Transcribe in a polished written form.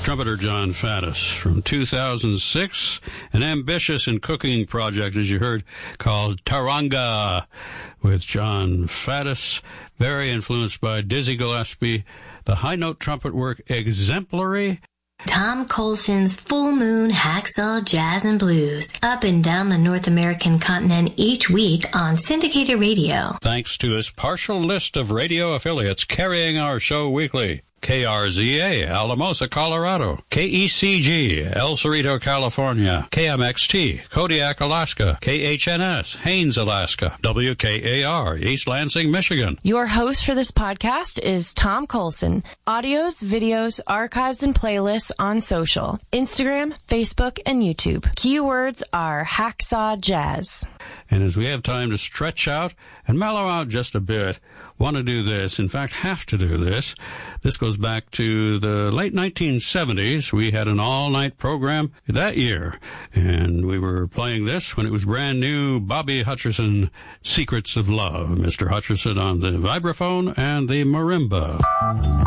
Trumpeter John Faddis from 2006, an ambitious and cooking project, as you heard, called Taranga with John Faddis, very influenced by Dizzy Gillespie. The high note trumpet work exemplary. Tom Colson's Full Moon Hacksaw Jazz and Blues, up and down the North American continent each week on syndicated radio. Thanks to this partial list of radio affiliates carrying our show weekly. KRZA, Alamosa, Colorado. KECG, El Cerrito, California. KMXT, Kodiak, Alaska. KHNS, Haines, Alaska. WKAR, East Lansing, Michigan. Your host for this podcast is Tom Colson. Audios, videos, archives, and playlists on social. Instagram, Facebook, and YouTube. Keywords are Hacksaw Jazz. And as we have time to stretch out and mellow out just a bit, want to do this, in fact, have to do this. This goes back to the late 1970s. We had an all-night program that year, and we were playing this when it was brand new. Bobby Hutcherson, Secrets of Love. Mr. Hutcherson on the vibraphone and the marimba.